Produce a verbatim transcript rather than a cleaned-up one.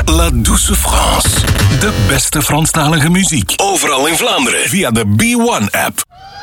La Douce France. De beste Franstalige muziek. Overal in Vlaanderen. Via de B one app.